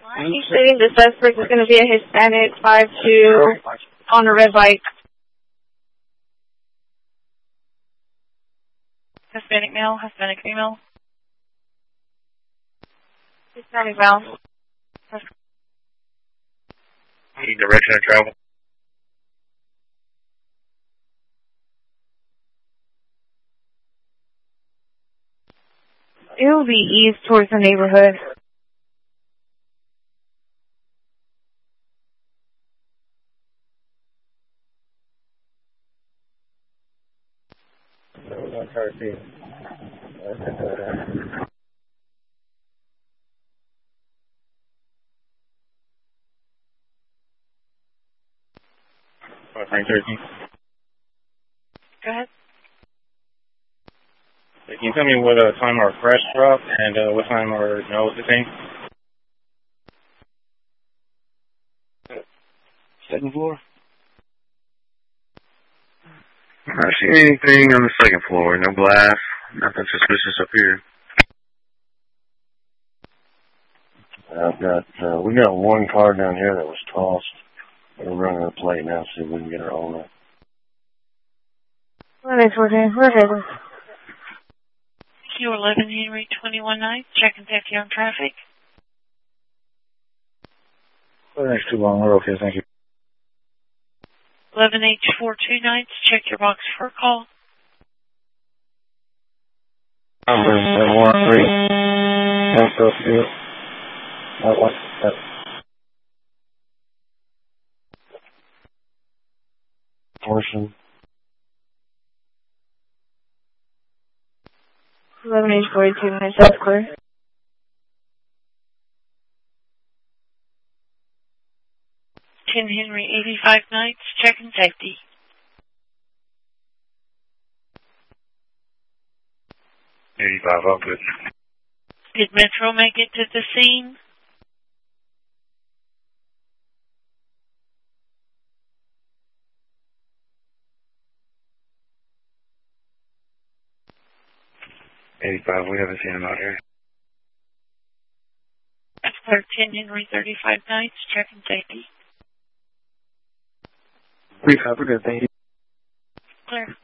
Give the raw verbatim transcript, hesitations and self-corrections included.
He's stating the suspect is going to be a Hispanic, five two, on a red bike. Hispanic male, Hispanic female. Hispanic male. Any direction of travel? It will be east towards the neighborhood. Frank thirteen. Go ahead. Can you tell me what uh, time our crash dropped and uh, what time our nose is in? Second floor? I don't see anything on the second floor. No glass. Nothing suspicious up here. I've got, uh, we got one car down here that was tossed. We're running a plate now, see if we can get her on it. What is fourteen? What is it? Q eleven Henry twenty-one nine, checking safety on traffic. Well, that's too long. We're okay, thank you. eleven H four two nine, check your box for a call. Number seven one three. Council Field. I like that. Portion. eleven H forty-two minutes, that's clear. ten Henry eighty-five Nights, checking safety. eighty-five, all good. Did Metro make it to the scene? eighty-five, we haven't seen him out here. That's clear. ten Henry thirty-five Nights, checking safety. eighty-five, we're good, thank you. Clear.